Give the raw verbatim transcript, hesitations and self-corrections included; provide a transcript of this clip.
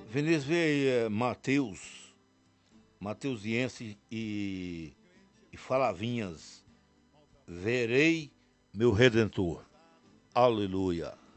Vinícius, vê aí, é, Mateus, Mateusiense e, e Falavinhas. Verei meu Redentor. Aleluia.